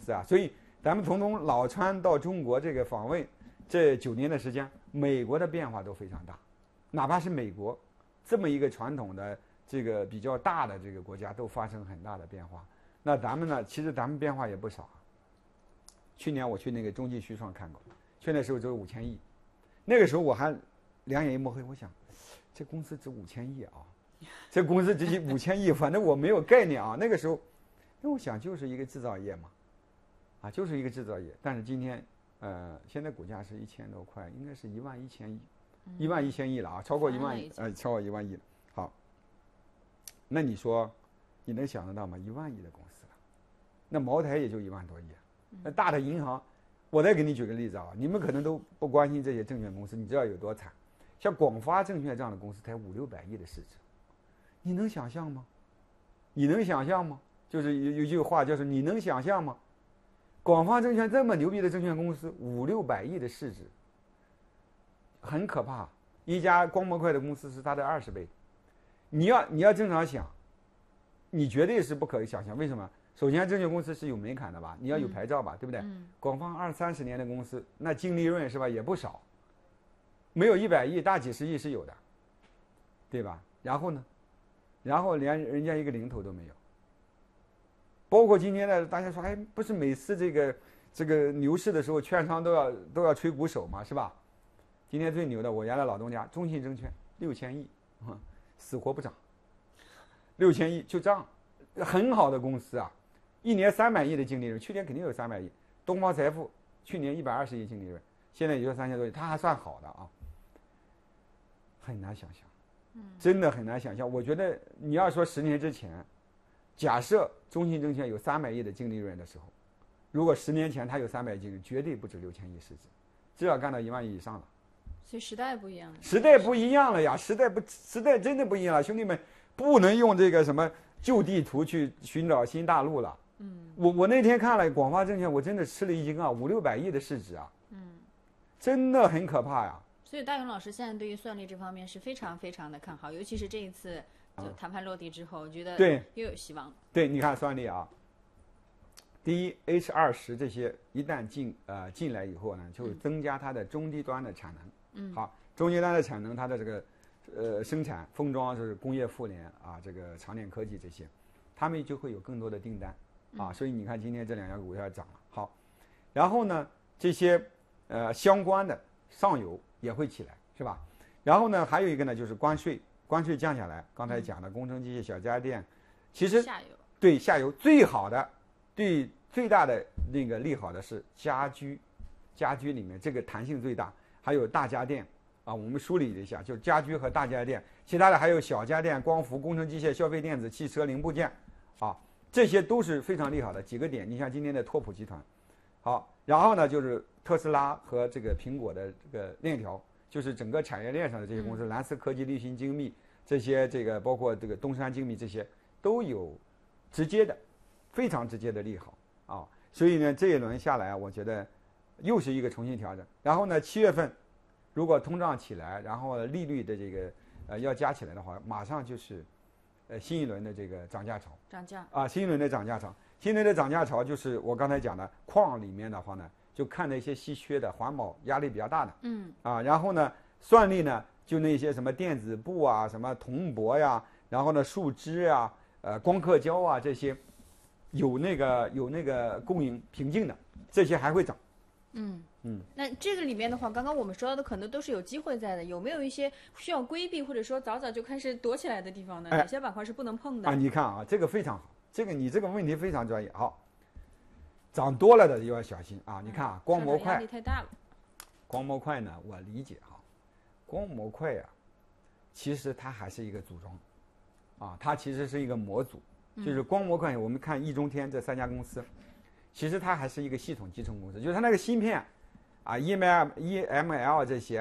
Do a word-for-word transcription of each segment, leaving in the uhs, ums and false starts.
司啊。所以咱们从从老川到中国这个访问这九年的时间，美国的变化都非常大，哪怕是美国这么一个传统的这个比较大的这个国家，都发生很大的变化。那咱们呢，其实咱们变化也不少。去年我去那个中继虚创看过，去那时候只有五千亿，那个时候我还两眼一抹黑，我想这公司值五千亿啊，这公司值五千亿，反正我没有概念啊。那个时候，因为我想就是一个制造业嘛，啊，就是一个制造业。但是今天，呃，现在股价是一千多块，应该是一万一千亿，一万一千亿了啊，超过一万亿，呃，超过一万亿了。好，那你说，你能想得到吗？一万亿的公司了，那茅台也就一万多亿。那大的银行，我再给你举个例子啊，你们可能都不关心这些证券公司，你知道有多惨？像广发证券这样的公司才五六百亿的市值，你能想象吗？你能想象吗？就是有有句话就是你能想象吗？广发证券这么牛逼的证券公司，五六百亿的市值，很可怕。一家光模块的公司是它的二十倍，你要你要正常想，你绝对是不可以想象。为什么？首先，证券公司是有门槛的吧，你要有牌照吧，嗯、对不对？嗯、广发二三十年的公司，那净利润是吧也不少，没有一百亿，大几十亿是有的，对吧？然后呢，然后连人家一个零头都没有。包括今天的大家说，哎，不是每次这个这个牛市的时候，券商都要都要吹鼓手嘛，是吧？今天最牛的，我原来老东家中信证券六千亿，啊，死活不涨，六千亿就涨，很好的公司啊。一年三百亿的净利润，去年肯定有三百亿。东方财富去年一百二十亿净利润，现在也就三千多亿，它还算好的啊，很难想象，真的很难想象。我觉得你要说十年之前，假设中信证券有三百亿的净利润的时候，如果十年前它有三百亿净利润，绝对不止六千亿市值，至少干到一万亿以上了。 所以时代不一样了， 时代不一样了呀，时代不时代真的不一样了，兄弟们，不能用这个什么旧地图去寻找新大陆了。嗯，我我那天看了广发证券，我真的吃了一惊啊，五六百亿的市值啊，嗯，真的很可怕呀。 所以大勇老师现在对于算力这方面是非常非常的看好，尤其是这一次就谈判落地之后，我觉得对又有希望。 对，你看算力啊，第一 H 二十这些一旦进呃进来以后呢，就增加它的中低端的产能。嗯，好，中低端的产能，它的这个呃生产封装就是工业妇联啊，这个长电科技这些，他们就会有更多的订单。啊，所以你看今天这两家股票涨了，好，然后呢，这些呃相关的上游也会起来，是吧？然后呢，还有一个呢，就是关税，关税降下来，刚才讲的工程机械、小家电，其实下游对下游最好的，对最大的那个利好的是家居，家居里面这个弹性最大，还有大家电啊，我们梳理了一下，就是家居和大家电，其他的还有小家电、光伏、工程机械、消费电子、汽车零部件，啊。这些都是非常利好的几个点。你像今天的拓普集团，好，然后呢就是特斯拉和这个苹果的这个链条，就是整个产业链上的这些公司，蓝思科技、立讯精密这些，这个包括这个东山精密这些都有直接的、非常直接的利好啊。所以呢，这一轮下来，我觉得又是一个重新调整。然后呢，七月份如果通胀起来，然后利率的这个呃要加起来的话，马上就是。呃，新一轮的这个涨价潮， 涨价啊，新一轮的涨价潮，新一轮的涨价潮就是我刚才讲的矿里面的话呢，就看那些稀缺的环保压力比较大的，嗯，啊，然后呢，算力呢就那些什么电子布啊，什么铜箔呀，然后呢树脂啊，呃光刻胶啊这些，有那个有那个供应瓶颈的，这些还会涨， 嗯。嗯，那这个里面的话，刚刚我们说到的可能都是有机会在的，有没有一些需要规避或者说早早就开始躲起来的地方呢？哪些板块是不能碰的？ 啊，你看啊，这个非常好，这个你这个问题非常专业。好，涨多了的就要小心啊！你看啊，光模块压力太大了。 光模块呢，我理解哈，光模块呀、啊，其实它还是一个组装，啊，它其实是一个模组，就是光模块。我们看易中天这三家公司，其实它还是一个系统集成公司，就是它那个芯片。啊 ，E M L、E M L 这些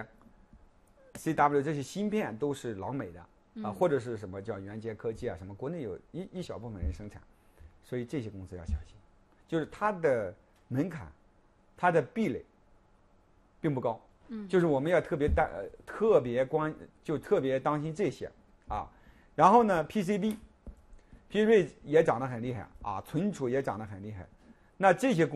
，C W 这些芯片都是老美的啊，或者是什么叫元杰科技啊，什么国内有一一小部分人生产，所以这些公司要小心，就是它的门槛、它的壁垒并不高，嗯，就是我们要特别担、呃、特别关，就特别当心这些啊。然后呢 ，P C B、P C B 也涨得很厉害啊，存储也涨得很厉害，那这些公